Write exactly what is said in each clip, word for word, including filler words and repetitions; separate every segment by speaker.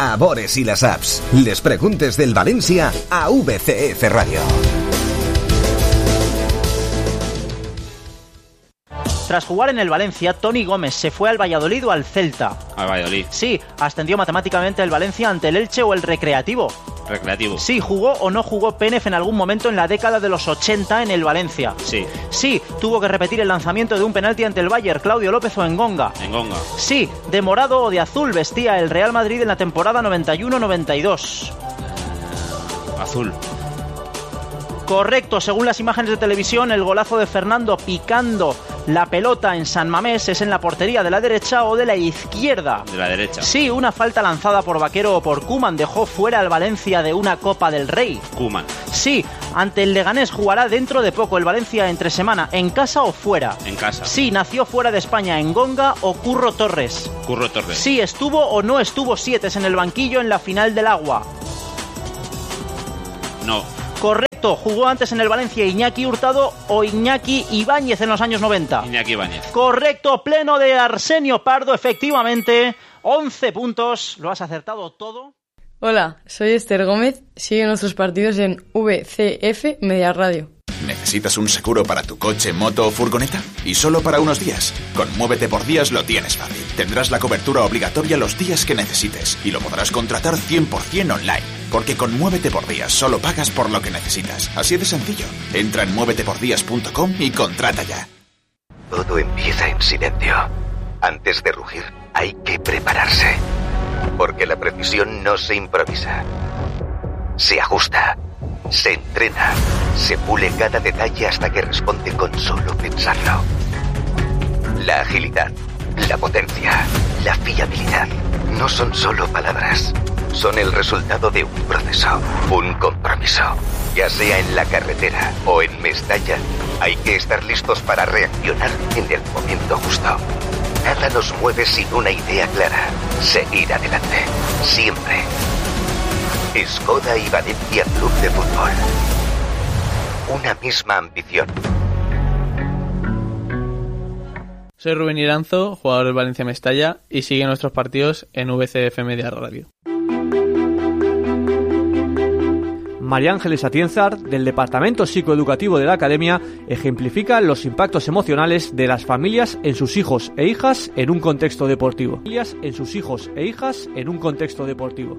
Speaker 1: a Bores y las apps. Les preguntes del Valencia a V C F Radio.
Speaker 2: Tras jugar en el Valencia, Toni Gómez se fue al Valladolid o al Celta.
Speaker 3: Al Valladolid.
Speaker 2: Sí, ascendió matemáticamente el Valencia ante el Elche o el Recreativo.
Speaker 3: Recreativo.
Speaker 2: Sí, ¿jugó o no jugó Pénez en algún momento en la década de los ochenta en el Valencia?
Speaker 3: Sí.
Speaker 2: Sí, tuvo que repetir el lanzamiento de un penalti ante el Bayern, Claudio López o Engonga.
Speaker 3: Engonga.
Speaker 2: Sí, de morado o de azul vestía el Real Madrid en la temporada noventa y uno noventa y dos.
Speaker 3: Azul.
Speaker 2: Correcto, según las imágenes de televisión, el golazo de Fernando picando la pelota en San Mamés es en la portería de la derecha o de la izquierda.
Speaker 3: De la derecha.
Speaker 2: Sí, una falta lanzada por Vaquero o por Koeman dejó fuera al Valencia de una Copa del Rey.
Speaker 3: Koeman.
Speaker 2: Sí, ante el Leganés jugará dentro de poco el Valencia entre semana, ¿en casa o fuera?
Speaker 3: En casa.
Speaker 2: Sí, nació fuera de España, Engonga o Curro Torres.
Speaker 3: Curro Torres.
Speaker 2: Sí, estuvo o no estuvo Sietes en el banquillo en la final del Agua.
Speaker 3: No.
Speaker 2: Correcto, jugó antes en el Valencia Iñaki Hurtado o Iñaki Ibáñez en los años noventa.
Speaker 3: Iñaki Ibáñez.
Speaker 2: Correcto, pleno de Arsenio Pardo, efectivamente. once puntos, lo has acertado todo.
Speaker 4: Hola, soy Esther Gómez. Sigue nuestros partidos en V C F Media Radio.
Speaker 5: ¿Necesitas un seguro para tu coche, moto o furgoneta? Y solo para unos días. Con Muévete por Días lo tienes fácil. Tendrás la cobertura obligatoria los días que necesites y lo podrás contratar cien por ciento online. Porque con Muévete por Días solo pagas por lo que necesitas. Así de sencillo. Entra en muévete por días punto com y contrata ya.
Speaker 6: Todo empieza en silencio. Antes de rugir, hay que prepararse. Porque la precisión no se improvisa. Se ajusta. Se entrena, se pule cada detalle hasta que responde con solo pensarlo. La agilidad, la potencia, la fiabilidad no son solo palabras. Son el resultado de un proceso, un compromiso. Ya sea en la carretera o en Mestalla, hay que estar listos para reaccionar en el momento justo. Nada nos mueve sin una idea clara. Seguir adelante, siempre. Skoda y Valencia Club de Fútbol. Una misma ambición.
Speaker 7: Soy Rubén Iranzo, jugador del Valencia Mestalla, y sigue nuestros partidos en V C F Media Radio.
Speaker 8: María Ángeles Atienzar, del Departamento Psicoeducativo de la Academia, ejemplifica los impactos emocionales de las familias en sus hijos e hijas en un contexto deportivo. Familias en sus hijos e hijas en un contexto deportivo.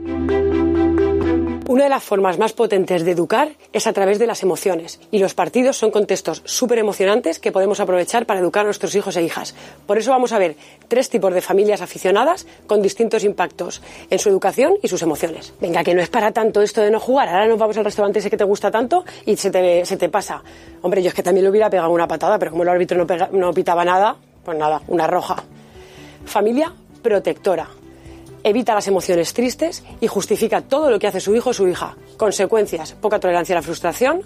Speaker 9: Una de las formas más potentes de educar es a través de las emociones, y los partidos son contextos súper emocionantes que podemos aprovechar para educar a nuestros hijos e hijas. Por eso vamos a ver tres tipos de familias aficionadas con distintos impactos en su educación y sus emociones. Venga, que no es para tanto esto de no jugar, ahora nos vamos al restaurante ese que te gusta tanto y se te, se te pasa. Hombre, yo es que también le hubiera pegado una patada, pero como el árbitro no, pega, no pitaba nada, pues nada, una roja. Familia protectora. Evita las emociones tristes y justifica todo lo que hace su hijo o su hija. Consecuencias: poca tolerancia a la frustración,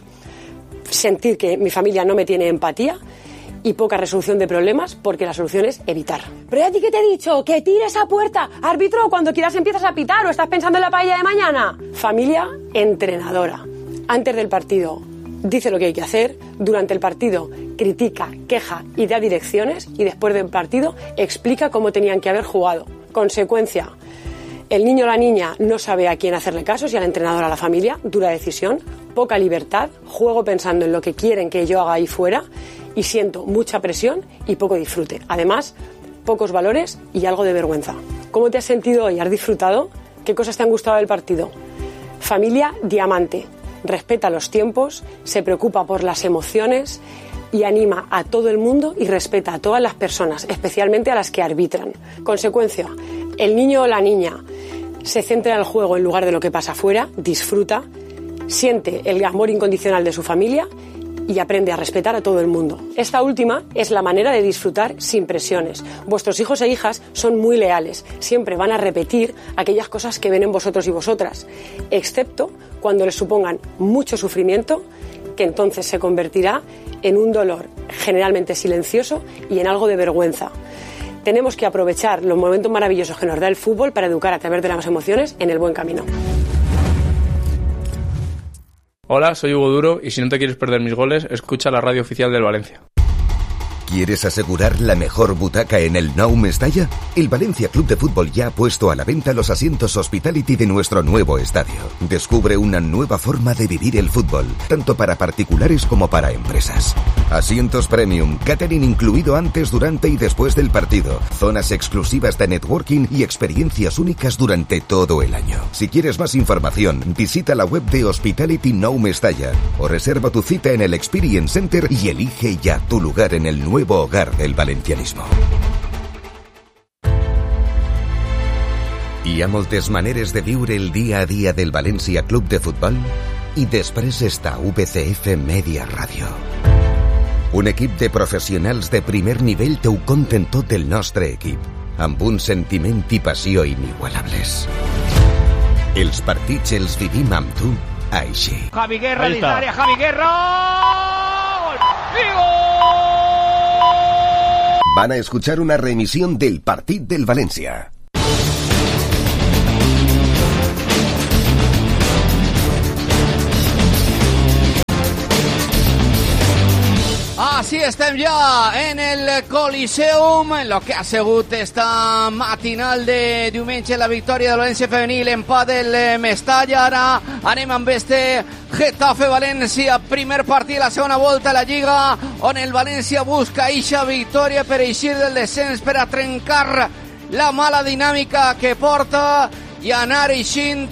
Speaker 9: sentir que mi familia no me tiene empatía y poca resolución de problemas, porque la solución es evitar. ¿Pero a ti qué te he dicho? ¡Que tires esa puerta! Árbitro, cuando quieras empiezas a pitar, o estás pensando en la paella de mañana. Familia entrenadora. Antes del partido dice lo que hay que hacer, durante el partido critica, queja y da direcciones, y después del partido explica cómo tenían que haber jugado. Consecuencia: el niño o la niña no sabe a quién hacerle caso, si al entrenador o a la familia, dura decisión, poca libertad, juego pensando en lo que quieren que yo haga ahí fuera y siento mucha presión y poco disfrute. Además, pocos valores y algo de vergüenza. ¿Cómo te has sentido hoy? ¿Has disfrutado? ¿Qué cosas te han gustado del partido? Familia diamante. Respeta los tiempos, se preocupa por las emociones y anima a todo el mundo y respeta a todas las personas, especialmente a las que arbitran. Consecuencia: el niño o la niña se centra en el juego en lugar de lo que pasa afuera, disfruta, siente el amor incondicional de su familia y aprende a respetar a todo el mundo. Esta última es la manera de disfrutar sin presiones. Vuestros hijos e hijas son muy leales, siempre van a repetir aquellas cosas que ven en vosotros y vosotras, excepto cuando les supongan mucho sufrimiento, que entonces se convertirá en un dolor generalmente silencioso y en algo de vergüenza. Tenemos que aprovechar los momentos maravillosos que nos da el fútbol para educar a través de las emociones en el buen camino.
Speaker 7: Hola, soy Hugo Duro, y si no te quieres perder mis goles, escucha la radio oficial del Valencia.
Speaker 1: ¿Quieres asegurar la mejor butaca en el Nou Mestalla? El Valencia Club de Fútbol ya ha puesto a la venta los asientos Hospitality de nuestro nuevo estadio. Descubre una nueva forma de vivir el fútbol, tanto para particulares como para empresas. Asientos premium, catering incluido antes, durante y después del partido, zonas exclusivas de networking y experiencias únicas durante todo el año. Si quieres más información, visita la web de Hospitality Nou Mestalla o reserva tu cita en el Experience Center y elige ya tu lugar en el nuevo hogar del valencianismo. Hi ha moltes maneres de viure el dia a dia del València Club de Futbol i després està V C F Media Ràdio. Un equip de professionals de primer nivell t'ho conten tot el nostre equip, amb un sentiment i passió inigualables. Els partits els vivim amb tu així.
Speaker 10: Javi Guerra dins l'àrea, Javi Guerra! ¡Gol! ¡Y gol!
Speaker 1: Van a escuchar una reemisión del Partit del Valencia.
Speaker 10: Així estem ja en el Coliseum, en lo que ha sigut esta matinal de diumenge, la victòria del València femenil en pàdel Mestalla. Ara anem amb este Getafe-València, primer partit, la segona volta a la Lliga, on el València busca eixa victòria per eixir del descens, per a trencar la mala dinàmica que porta i anar eixint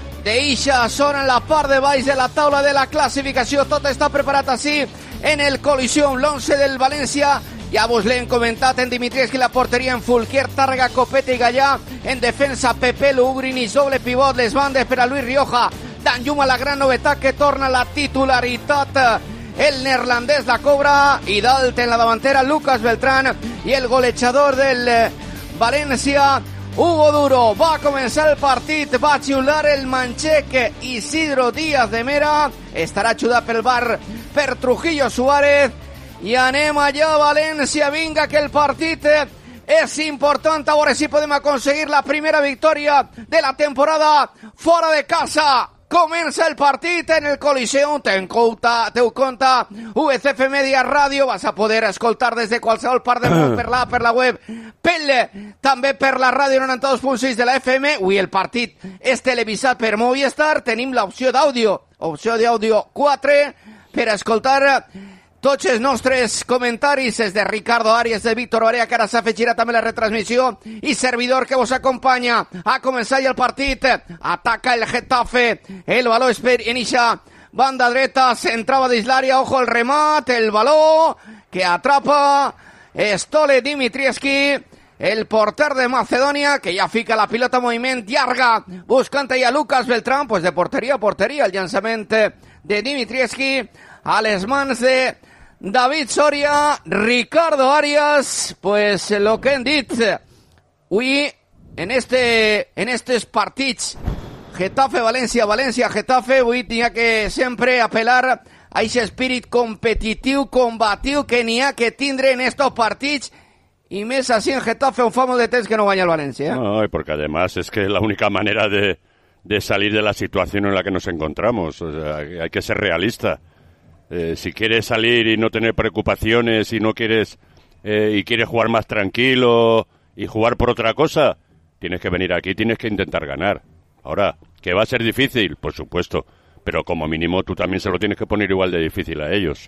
Speaker 10: d'eixa zona en la part de baix de la taula de la classificació. Tot està preparat així en el Coliseum, l'once del València. Ja vos l'hem comentat, en Dimitrievski la porteria, en Fulquier, Tàrrega, Copete i Gallà, en defensa Pepe Ugrinich, doble pivot, les bandes per a Luis Rioja, Dan Juma, la gran novetat que torna la titularitat, el neerlandès la cobra, i dalt en la davantera Lucas Beltrán, i el golejador del València, Hugo Duro. Va a començar el partit, va a xiular el manxec Isidro Díaz de Mera, estarà ajudat pel bar per Trujillo Suárez, i anem allà, València, vinga, que el partit és important, a veure si podem aconseguir la primera victòria de la temporada fora de casa. Comença el partit en el Coliseum, teu compte, teu compte V C F Media Ràdio, vas a poder escoltar des de qualsevol part del món per la, per la web, pel, també per la ràdio noranta-dos punt sis de la F M. Avui el partit és televisat per Movistar, tenim l'opció d'àudio, opció d'àudio quatre, per a escoltar tots els nostres comentaris, és de Ricardo Arias, de Víctor Barea, que ara s'ha fet girar també la retransmissió, i servidor que vos acompanya. Ha començat ja el partit, ataca el Getafe, el baló és per en ixa banda dreta, s'entrava dins l'àrea, ojo el remat, el baló que atrapa Stole Dimitrievski, el porter de Macedònia, que ja fica la pilota en moviment, llarga, buscant allà Lucas Beltrán, pues de porteria a porteria, el llançament de Dimitrievski a les mans de David Soria, Ricardo Arias. Pues lo que hem dit avui en este en estos partits Getafe-València, València-Getafe, avui n'hi ha que sempre apel·lar a aquest espírit competitiu, combatiu que n'hi ha que tindre en estos partits, y més así en Getafe, un famoso de temps que no guanya el Valencia.
Speaker 11: No, porque además es que la única manera de, de salir de la situación en la que nos encontramos, o sea, hay que ser realista. Eh, si quieres salir y no tener preocupaciones y no quieres eh, y quieres jugar más tranquilo y jugar por otra cosa, tienes que venir aquí, tienes que intentar ganar. Ahora, ¿que va a ser difícil? Por supuesto, pero como mínimo tú también se lo tienes que poner igual de difícil a ellos.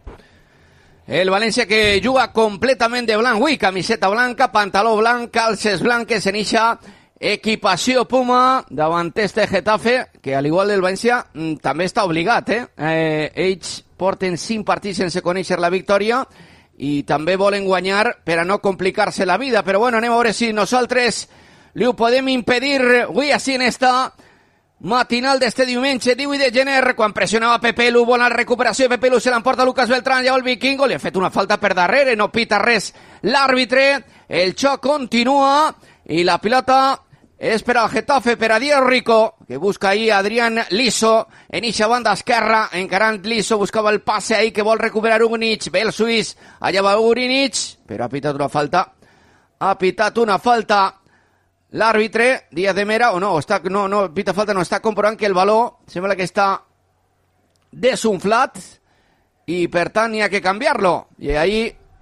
Speaker 10: El València que juga completament de blanc, ui, camiseta blanca, pantaló blanc, calces blanques, en ixa equipació Puma davant este Getafe, que al igual del València també està obligat, eh? eh ells porten cinc partits sense conèixer la victòria i també volen guanyar per a no complicar-se la vida, però bueno, anem a veure si nosaltres li ho podem impedir avui així en esta matinal d'este diumenge divuit de gener, quan pressionava Pepe Lu, bona recuperació de Pepe Lu, se l'emporta Lucas Beltrán, ja el Vikingo, li ha fet una falta per darrere, no pita res l'àrbitre, el xoc continua i la pilota és per al Getafe, per a Diego Rico, que busca ahí a Adrián Liso, en ixa banda esquerra, encarant Liso, buscava el passe ahí que vol recuperar Ugrinich, ve el suís, allà va Ugrinich, però ha pitat una falta, ha pitat una falta l'àrbitre, Díaz de Mera, o no, està, no, no, pita falta, no, està comprovant que el baló sembla que està desunflat i per tant hi ha que canviar-lo, i ahí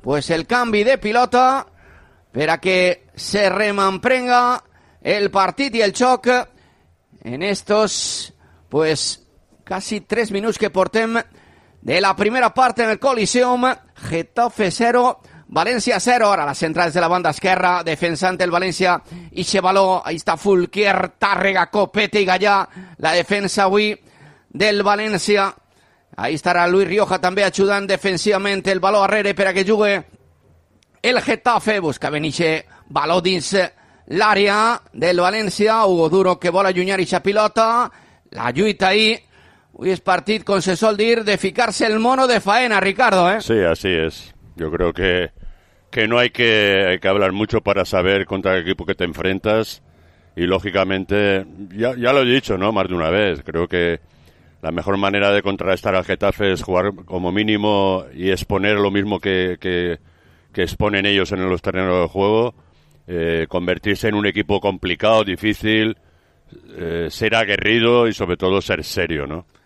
Speaker 10: pues el canvi de pilota per a que se remamprenga el partit i el xoc en estos, pues, casi tres minuts que portem de la primera part en el Coliseum. Getafe cero, València cero. Ara les centrades de la banda esquerra, defensant el València, ixe baló, ahí està Fulquier, Tàrrega, Copete i Gallà, la defensa avui del València. Ahí estarà Luis Rioja també ajudant defensivament, el baló arrere per a que jugue el Getafe, busca Beniche, baló dins l'àrea del València, Hugo Duro que vol allunyar ixa pilota, la lluita ahí. Hoy es partit, com se sol dir, de ficarse el mono de faena, Ricardo, ¿eh?
Speaker 11: Sí, así es. Yo creo que, que no hay que, hay que hablar mucho para saber contra el equipo que te enfrentas. Y, lógicamente, ya, ya lo he dicho, ¿no? Más de una vez. Creo que la mejor manera de contrarrestar al Getafe es jugar como mínimo y exponer lo mismo que, que, que exponen ellos en los terrenos de juego. Eh, convertirse en un equipo complicado, difícil, eh, ser aguerrido y, sobre todo, ser serio, ¿no?